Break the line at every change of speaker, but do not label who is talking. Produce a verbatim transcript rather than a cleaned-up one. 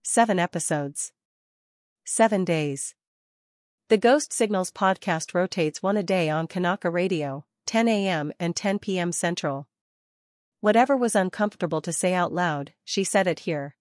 Seven episodes. Seven days. The Ghost Signals podcast rotates one a day on Kanaka Radio, ten a m and ten p m Central. Whatever was uncomfortable to say out loud, she said it here.